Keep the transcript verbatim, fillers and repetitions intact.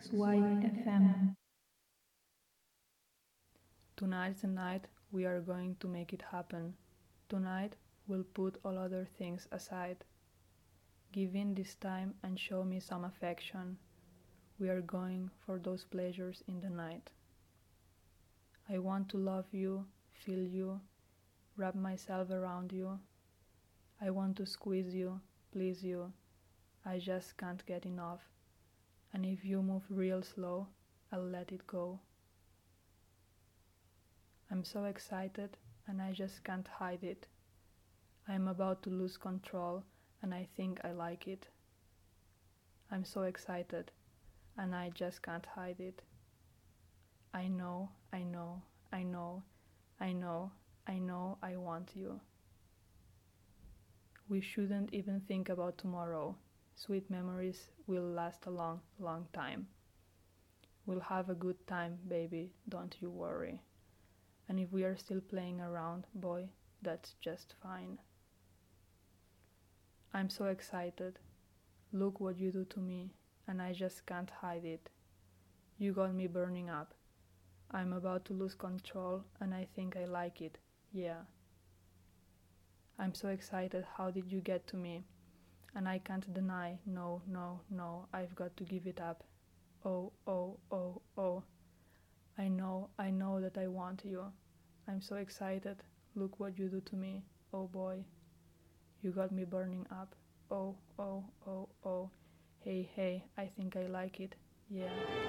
X Y F M. Tonight's the night we are going to make it happen. Tonight we'll put all other things aside. Give in this time and show me some affection. We are going for those pleasures in the night. I want to love you, feel you, wrap myself around you. I want to squeeze you, please you. I just can't get enough. And if you move real slow, I'll let it go. I'm so excited and I just can't hide it. I'm about to lose control and I think I like it. I'm so excited and I just can't hide it. I know, I know, I know, I know, I know I want you. We shouldn't even think about tomorrow. Sweet memories will last a long, long time. We'll have a good time, baby, don't you worry. And if we are still playing around, boy, that's just fine. I'm so excited. Look what you do to me, and I just can't hide it. You got me burning up. I'm about to lose control, and I think I like it. Yeah. I'm so excited. How did you get to me? And I can't deny. No, no, no. I've got to give it up. Oh, oh, oh, oh. I know, I know that I want you. I'm so excited. Look what you do to me. Oh boy. You got me burning up. Oh, oh, oh, oh. Hey, hey, I think I like it. Yeah.